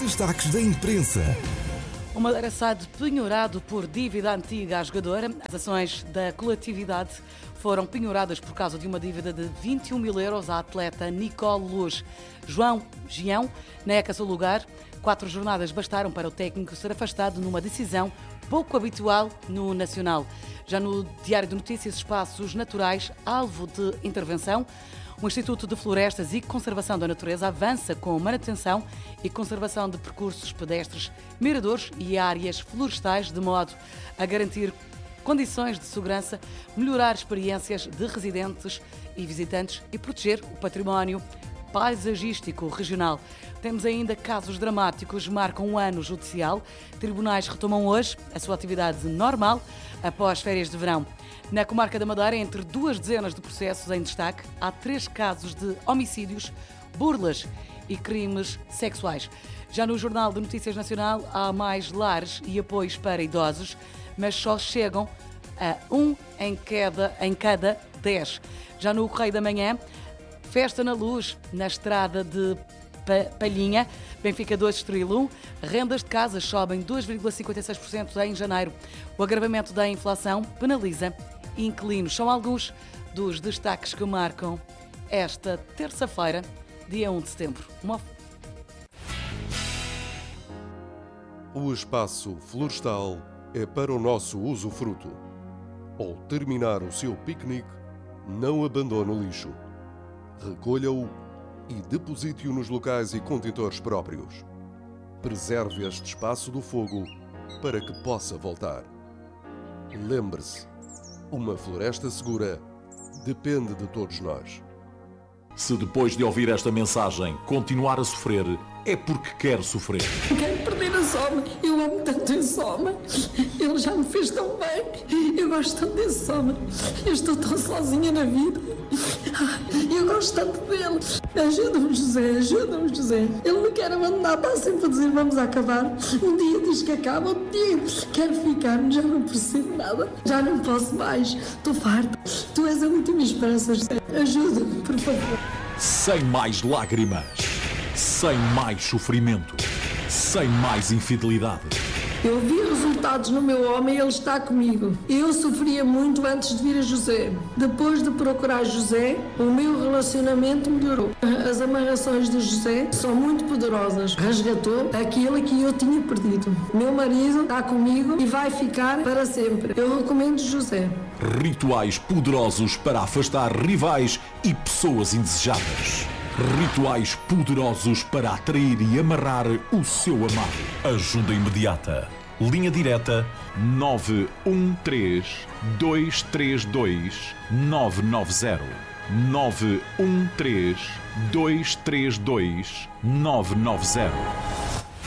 destaques da imprensa. O Madeira Sade penhorado por dívida antiga à jogadora. As ações da coletividade foram penhoradas por causa de uma dívida de 21 mil euros à atleta Nicole Luz. João Gião neca seu lugar. 4 jornadas bastaram para o técnico ser afastado numa decisão pouco habitual no Nacional. Já no Diário de Notícias, espaços naturais, alvo de intervenção. O Instituto de Florestas e Conservação da Natureza avança com manutenção e conservação de percursos pedestres, miradores e áreas florestais, de modo a garantir condições de segurança, melhorar experiências de residentes e visitantes e proteger o património paisagístico regional. Temos ainda casos dramáticos, marcam um ano judicial. Tribunais retomam hoje a sua atividade normal após férias de verão. Na comarca da Madeira, entre 2 dezenas de processos em destaque, há 3 casos de homicídios, burlas e crimes sexuais. Já no Jornal de Notícias Nacional, há mais lares e apoios para idosos, mas só chegam a 1 em cada 10. Já no Correio da Manhã, festa na luz na estrada de Palhinha, Benfica 2, Estoril 1. Rendas de casas sobem 2,56% em janeiro. O agravamento da inflação penaliza inquilinos. São alguns dos destaques que marcam esta terça-feira, dia 1 de setembro. O espaço florestal é para o nosso usufruto. Ao terminar o seu piquenique, não abandone o lixo. Recolha-o e deposite-o nos locais e contentores próprios. Preserve este espaço do fogo para que possa voltar. Lembre-se, uma floresta segura depende de todos nós. Se depois de ouvir esta mensagem continuar a sofrer, é porque quer sofrer. Quero perder a Soma. Eu amo tanto esse homem. Ele já me fez tão bem. Eu gosto tanto desse homem. Eu estou tão sozinha na vida. Eu gosto tanto dele. Ajuda-me, José. Ajuda-me, José. Ele me quer abandonar. Está sempre a dizer vamos acabar. Um dia diz que acaba. Outro dia quero ficar. Já não percebo nada. Já não posso mais. Estou farta. Tu és a última esperança, José. Ajuda-me, por favor. Sem mais lágrimas. Sem mais sofrimento. Sem mais infidelidade. Eu vi resultados no meu homem e ele está comigo. Eu sofria muito antes de vir a José. Depois de procurar José, o meu relacionamento melhorou. As amarrações de José são muito poderosas. Resgatou aquilo que eu tinha perdido. Meu marido está comigo e vai ficar para sempre. Eu recomendo José. Rituais poderosos para afastar rivais e pessoas indesejáveis. Rituais poderosos para atrair e amarrar o seu amado. Ajuda imediata. Linha direta 913 232 990. 913 232 990.